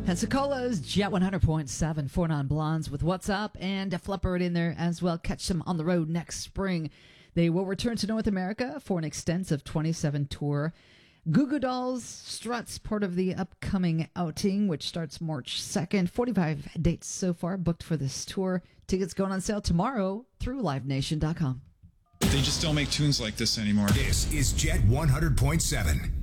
Pensacola's Jet 100.7, Four Non-Blondes with What's Up, and Def Leppard in there as well. Catch them on the road next spring. They will return to North America for an extensive 27 tour. Goo Goo Dolls Struts, part of the upcoming outing, which starts March 2nd. 45 dates so far booked for this tour. Tickets going on sale tomorrow through livenation.com. They just don't make tunes like this anymore. This is Jet 100.7.